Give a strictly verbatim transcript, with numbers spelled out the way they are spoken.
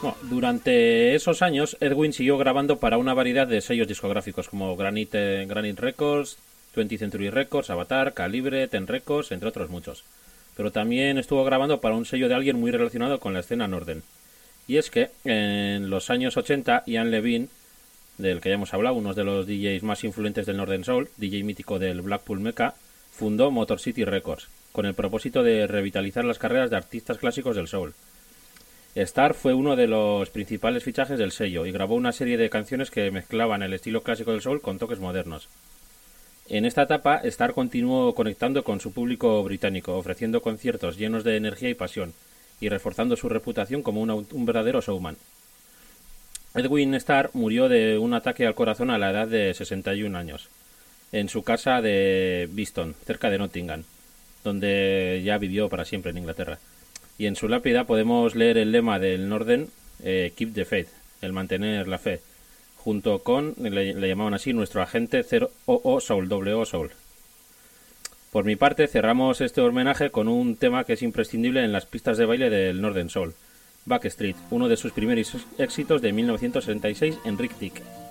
Bueno, durante esos años, Edwin siguió grabando para una variedad de sellos discográficos como Granite, Granite Records, twentieth Century Records, Avatar, Calibre, Ten Records, entre otros muchos. Pero también estuvo grabando para un sello de alguien muy relacionado con la escena Northern. Y es que en los años ochenta, Ian Levine, del que ya hemos hablado, uno de los D Js más influyentes del Northern Soul, D J mítico del Blackpool Mecca, fundó Motor City Records, con el propósito de revitalizar las carreras de artistas clásicos del soul. Star fue uno de los principales fichajes del sello y grabó una serie de canciones que mezclaban el estilo clásico del soul con toques modernos. En esta etapa, Star continuó conectando con su público británico, ofreciendo conciertos llenos de energía y pasión, y reforzando su reputación como una, un verdadero showman. Edwin Starr murió de un ataque al corazón a la edad de sesenta y un años, en su casa de Beeston, cerca de Nottingham, donde ya vivió para siempre en Inglaterra. Y en su lápida podemos leer el lema del Northern, eh, Keep the Faith, el mantener la fe, junto con, le, le llamaban así, nuestro agente cero O O Soul, W O Soul. Por mi parte, cerramos este homenaje con un tema que es imprescindible en las pistas de baile del Northern Soul, Backstreet, uno de sus primeros éxitos de mil novecientos setenta y seis en Rick Tick.